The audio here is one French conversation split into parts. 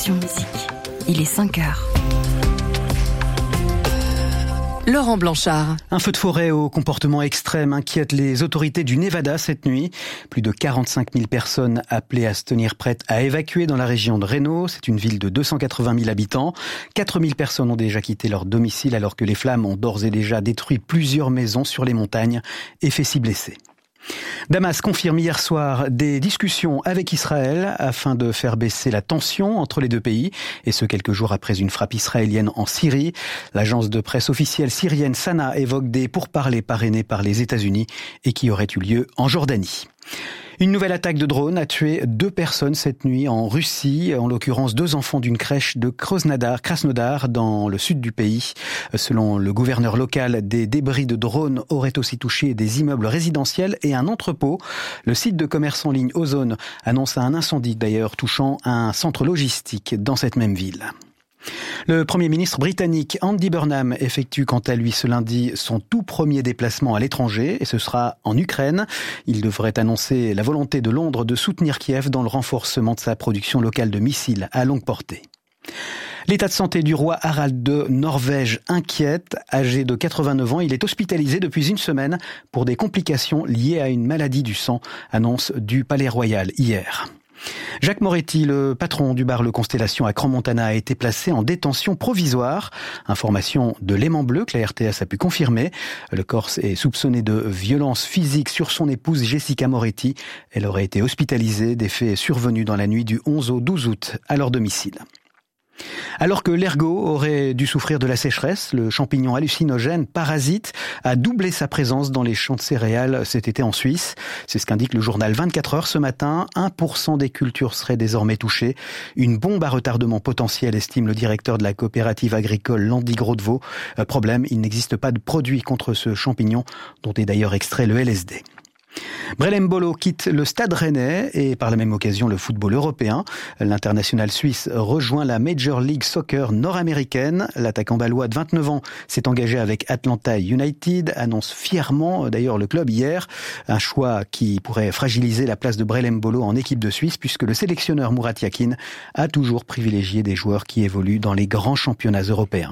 Passion Musique. Il est 5 heures. Laurent Blanchard. Un feu de forêt au comportement extrême inquiète les autorités du Nevada cette nuit. Plus de 45 000 personnes appelées à se tenir prêtes à évacuer dans la région de Reno. C'est une ville de 280 000 habitants. 4 000 personnes ont déjà quitté leur domicile alors que les flammes ont d'ores et déjà détruit plusieurs maisons sur les montagnes et fait 6 blessés. Damas confirme hier soir des discussions avec Israël afin de faire baisser la tension entre les deux pays, et ce quelques jours après une frappe israélienne en Syrie. L'agence de presse officielle syrienne Sana évoque des pourparlers parrainés par les États-Unis et qui auraient eu lieu en Jordanie. Une nouvelle attaque de drone a tué 2 personnes cette nuit en Russie, en l'occurrence 2 enfants d'une crèche de Krasnodar dans le sud du pays. Selon le gouverneur local, des débris de drones auraient aussi touché des immeubles résidentiels et un entrepôt. Le site de commerce en ligne Ozone annonce un incendie d'ailleurs touchant un centre logistique dans cette même ville. Le Premier ministre britannique Andy Burnham effectue quant à lui ce lundi son tout premier déplacement à l'étranger et ce sera en Ukraine. Il devrait annoncer la volonté de Londres de soutenir Kiev dans le renforcement de sa production locale de missiles à longue portée. L'état de santé du roi Harald de Norvège inquiète. Âgé de 89 ans, il est hospitalisé depuis une semaine pour des complications liées à une maladie du sang, annonce du Palais Royal hier. Jacques Moretti, le patron du bar Le Constellation à Crans-Montana, a été placé en détention provisoire. Information de l'Aimant Bleu que la RTS a pu confirmer. Le Corse est soupçonné de violences physiques sur son épouse Jessica Moretti. Elle aurait été hospitalisée, des faits survenus dans la nuit du 11 au 12 août à leur domicile. Alors que l'ergot aurait dû souffrir de la sécheresse, le champignon hallucinogène parasite a doublé sa présence dans les champs de céréales cet été en Suisse. C'est ce qu'indique le journal 24 heures ce matin. 1% des cultures seraient désormais touchées. Une bombe à retardement potentiel, estime le directeur de la coopérative agricole Landy-Gros-de-Vaux. Problème, il n'existe pas de produit contre ce champignon dont est d'ailleurs extrait le LSD. Brel Mbolo quitte le Stade Rennais et par la même occasion le football européen. L'international suisse rejoint la Major League Soccer nord-américaine. L'attaquant balois de 29 ans s'est engagé avec Atlanta United, annonce fièrement d'ailleurs le club hier. Un choix qui pourrait fragiliser la place de Brel Mbolo en équipe de Suisse puisque le sélectionneur Murat Yakin a toujours privilégié des joueurs qui évoluent dans les grands championnats européens.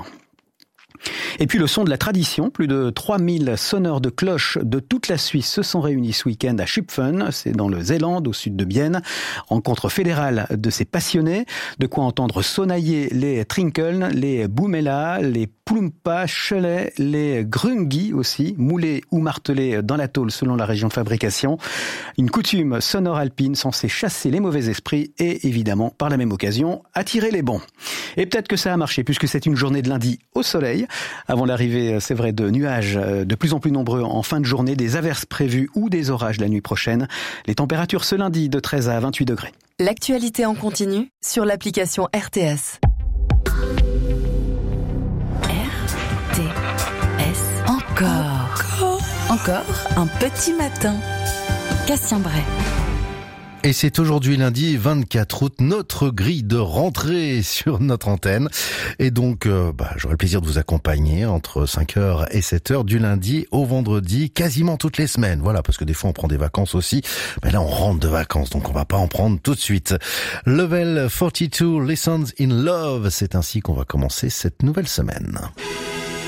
Et puis le son de la tradition, plus de 3000 sonneurs de cloches de toute la Suisse se sont réunis ce week-end à Schipfen, c'est dans le Zéland, au sud de Bienne. Rencontre fédérale de ces passionnés, de quoi entendre sonnailler les Trinkeln, les Boumela, les Plumpa, Cholet, les Grungi aussi, moulés ou martelés dans la tôle selon la région de fabrication. Une coutume sonore alpine censée chasser les mauvais esprits et évidemment, par la même occasion, attirer les bons. Et peut-être que ça a marché puisque c'est une journée de lundi au soleil. Avant l'arrivée, c'est vrai, de nuages de plus en plus nombreux en fin de journée, des averses prévues ou des orages la nuit prochaine. Les températures ce lundi de 13 à 28 degrés. L'actualité en continu sur l'application RTS. RTS. Encore un petit matin. Cassien Bray. Et c'est aujourd'hui lundi 24 août, notre grille de rentrée sur notre antenne. Et donc, j'aurai le plaisir de vous accompagner entre 5h et 7h du lundi au vendredi, quasiment toutes les semaines. Voilà, parce que des fois on prend des vacances aussi. Mais là on rentre de vacances, donc on va pas en prendre tout de suite. Level 42 Lessons in Love, c'est ainsi qu'on va commencer cette nouvelle semaine.